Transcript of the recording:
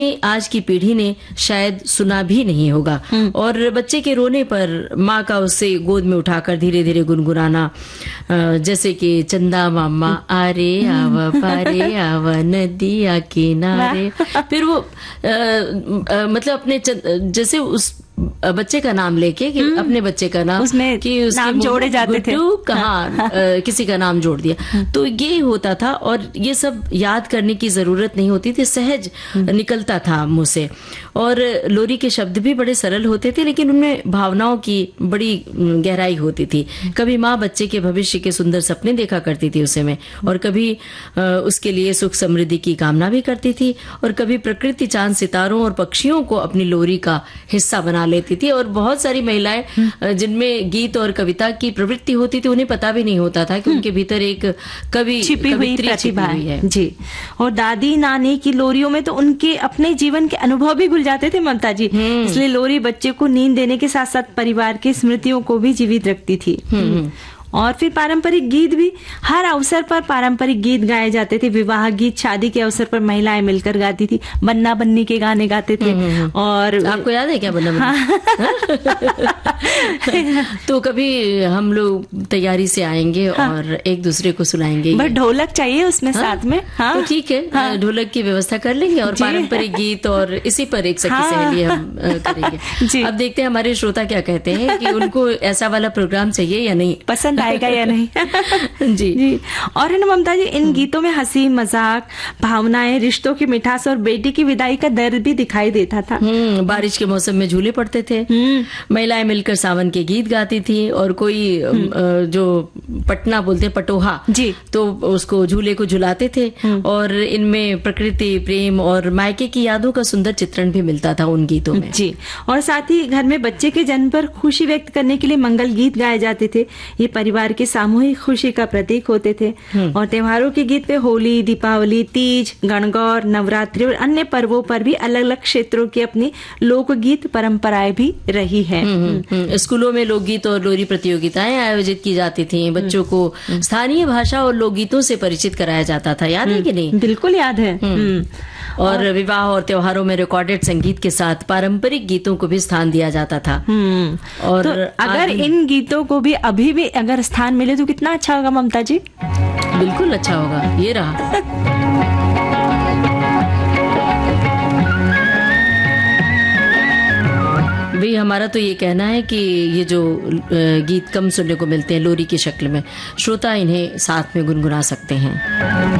आज की पीढ़ी ने शायद सुना भी नहीं होगा। और बच्चे के रोने पर माँ का उसे गोद में उठाकर धीरे धीरे गुनगुनाना, जैसे कि चंदा मामा आरे आवा पारे आवा नदिया किनारे। फिर वो मतलब अपने जैसे उस बच्चे का नाम लेके कि अपने बच्चे का नाम उसमें कि नाम जोड़े जाते थे, कहाँ किसी का नाम जोड़ दिया, तो ये होता था। और ये सब याद करने की जरूरत नहीं होती थी, सहज निकलता था मुंह से। और लोरी के शब्द भी बड़े सरल होते थे, लेकिन उनमें भावनाओं की बड़ी गहराई होती थी। कभी माँ बच्चे के भविष्य के सुंदर सपने देखा करती थी उसे में, और कभी उसके लिए सुख समृद्धि की कामना भी करती थी, और कभी प्रकृति, चांद, सितारों और पक्षियों को अपनी लोरी का हिस्सा बना लेती थी। और बहुत सारी महिलाएं जिनमें गीत और कविता की प्रवृत्ति होती थी, उन्हें पता भी नहीं होता था कि उनके भीतर एक छिपी हुई प्रतिभा है जी। और दादी नानी की लोरियों में तो उनके अपने जीवन के अनुभव भी घुल जाते थे ममता जी। इसलिए लोरी बच्चे को नींद देने के साथ साथ परिवार की स्मृतियों को भी जीवित रखती थी। और फिर पारंपरिक गीत भी, हर अवसर पर पारंपरिक गीत गाए जाते थे। विवाह गीत, शादी के अवसर पर महिलाएं मिलकर गाती थी, बन्ना बन्नी के गाने गाते थे। और आपको याद है क्या बन्ना बन्नी? तो कभी हम लोग तैयारी से आएंगे और एक दूसरे को सुनाएंगे। बट ढोलक चाहिए उसमें साथ में। तो ठीक है, ढोलक की व्यवस्था कर लेंगे और पारंपरिक गीत और इसी पर एक सखी सहेली हम करेंगे। अब देखते हैं हमारे श्रोता क्या कहते हैं कि उनको ऐसा वाला प्रोग्राम चाहिए या नहीं, पसंद आएगा या नहीं। जी। और है ना ममता जी, इन गीतों में हंसी मजाक, भावनाएं, रिश्तों की मिठास और बेटी की विदाई का दर्द भी दिखाई देता था। बारिश के मौसम में झूले पड़ते थे, महिलाएं मिलकर सावन के गीत गाती थी, और कोई जो पटना बोलते पटोहा जी, तो उसको झूले को झुलाते थे। और इनमें प्रकृति, प्रेम और मायके की यादों का सुंदर चित्रण भी मिलता था उन गीतों में जी। और साथ ही घर में बच्चे के जन्म पर खुशी व्यक्त करने के लिए मंगल गीत गाए जाते थे। ये परिवार की सामूहिक खुशी का प्रतीक होते थे। और त्योहारों के गीत पे होली, दीपावली, तीज, गणगौर, नवरात्रि और अन्य पर्वों पर भी अलग अलग क्षेत्रों की अपनी लोकगीत परंपराएं भी रही है। स्कूलों में लोकगीत और लोरी प्रतियोगिताएं आयोजित की जाती थी। बच्चों को स्थानीय भाषा और लोकगीतों से परिचित कराया जाता था। याद है कि नहीं? बिल्कुल याद है। और विवाह और त्योहारों में रिकॉर्डेड संगीत के साथ पारंपरिक गीतों को भी स्थान दिया जाता था। और तो अगर इन गीतों को भी अभी भी अगर स्थान मिले तो कितना अच्छा होगा ममता जी। बिल्कुल अच्छा होगा। ये रहा भाई, हमारा तो ये कहना है कि ये जो गीत कम सुनने को मिलते हैं लोरी की शक्ल में, श्रोता इन्हें साथ में गुनगुना सकते हैं।